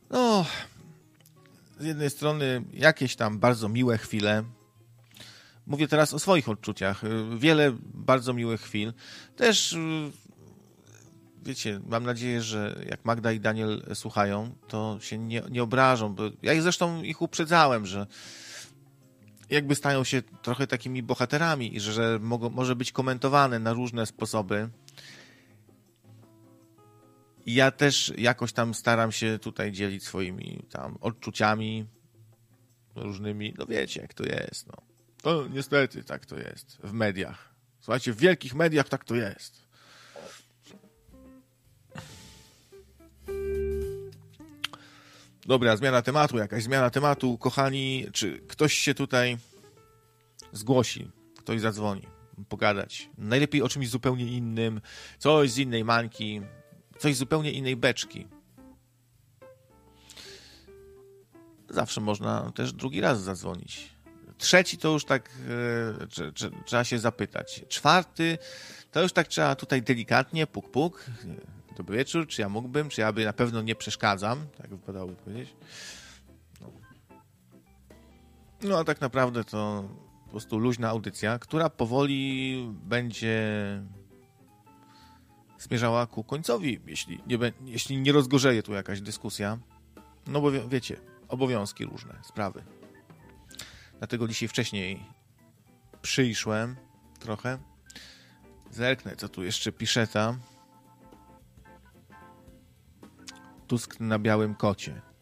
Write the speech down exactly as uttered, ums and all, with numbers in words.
No, z jednej strony jakieś tam bardzo miłe chwile. Mówię teraz o swoich odczuciach. Wiele bardzo miłych chwil. Też, wiecie, mam nadzieję, że jak Magda i Daniel słuchają, to się nie, nie obrażą. Bo ja ich zresztą ich uprzedzałem, że jakby stają się trochę takimi bohaterami i że, że mogą, może być komentowane na różne sposoby. I ja też jakoś tam staram się tutaj dzielić swoimi tam odczuciami różnymi. No wiecie, jak to jest. No. To niestety tak to jest w mediach. Słuchajcie, w wielkich mediach tak to jest. Dobra, zmiana tematu, jakaś zmiana tematu. Kochani, czy ktoś się tutaj zgłosi, ktoś zadzwoni, pogadać. Najlepiej o czymś zupełnie innym, coś z innej mańki, coś z zupełnie innej beczki. Zawsze można też drugi raz zadzwonić. Trzeci to już tak e, trze, trze, trzeba się zapytać. Czwarty to już tak trzeba tutaj delikatnie, puk puk. Dobry wieczór, czy ja mógłbym, czy ja by na pewno nie przeszkadzam, tak wypadałoby powiedzieć. No, no a tak naprawdę to po prostu luźna audycja, która powoli będzie zmierzała ku końcowi, jeśli nie, jeśli nie rozgorzeje tu jakaś dyskusja. No bo wie, wiecie, obowiązki różne, sprawy. Dlatego dzisiaj wcześniej przyszłem trochę. Zerknę, co tu jeszcze pisze ta. Tusk na białym kocie.